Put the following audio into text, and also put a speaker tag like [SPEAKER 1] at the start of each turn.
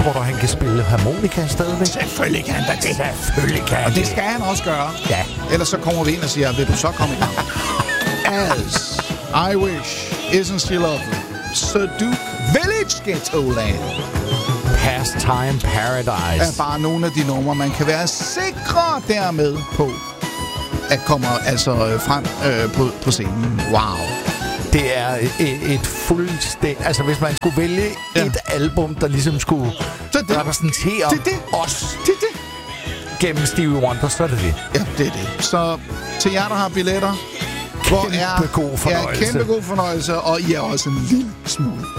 [SPEAKER 1] Tror du, han kan spille harmonika stadigvæk?
[SPEAKER 2] Selvfølgelig kan han da det.
[SPEAKER 1] Selvfølgelig kan han
[SPEAKER 2] Og det skal han også gøre.
[SPEAKER 1] Ja.
[SPEAKER 2] Ellers så kommer vi ind og siger, vil du så komme i gang? As I wish, isn't she lovely? Sir Duke Village Ghettoland
[SPEAKER 1] Pastime Paradise
[SPEAKER 2] er bare nogle af de numre, man kan være sikre dermed på at komme altså frem på scenen. Wow.
[SPEAKER 1] Det er et fuldstændig... Altså, hvis man skulle vælge et album, der ligesom skulle repræsentere os gennem Stevie Wonder, så er det det.
[SPEAKER 2] Ja, det er det. Så til jer, der har billetter,
[SPEAKER 1] Kæmpe god fornøjelse.
[SPEAKER 2] Ja, kæmpe god fornøjelse, og I er også en lille smule